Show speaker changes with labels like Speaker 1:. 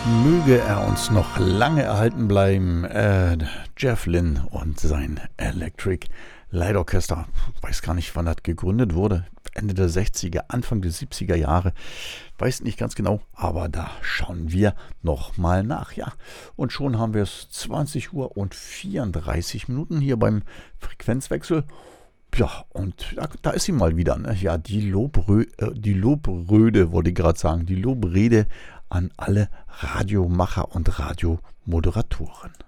Speaker 1: Möge er uns noch lange erhalten bleiben. Jeff Lynne und sein Electric Light Orchester. Ich weiß gar nicht, wann das gegründet wurde. Ende der 60er, Anfang der 70er Jahre. Weiß nicht ganz genau, aber da schauen wir nochmal nach. Ja, und schon haben wir es 20 Uhr und 34 Minuten hier beim Frequenzwechsel. Ja, und da ist sie mal wieder. Ne? Ja, die Lobrede, wollte ich gerade sagen. Die Lobrede an alle Radiomacher und Radiomoderatoren.